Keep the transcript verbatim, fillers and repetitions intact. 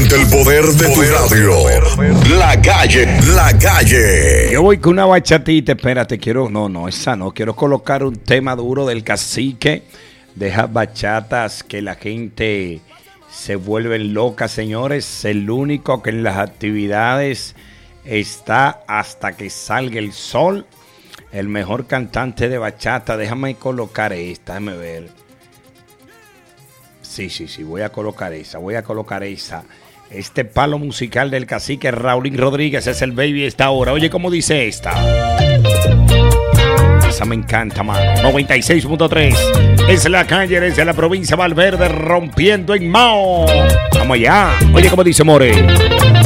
Siente el poder de tu radio. La Calle, La Calle. Yo voy con una bachatita, espérate, quiero, no, no, esa no, quiero colocar un tema duro del Cacique, de esas bachatas que la gente se vuelve loca, señores, el único que en las actividades está hasta que salga el sol, el mejor cantante de bachata. Déjame colocar esta, déjame ver. Sí, sí, sí, voy a colocar esa, voy a colocar esa. Este palo musical del Cacique Raulín Rodríguez es el baby esta hora. Oye, ¿cómo dice esta? Esa me encanta, mano. noventa y seis punto tres. Es La Calle desde la provincia de Valverde, rompiendo en Mao. Vamos allá. Oye, ¿cómo dice More?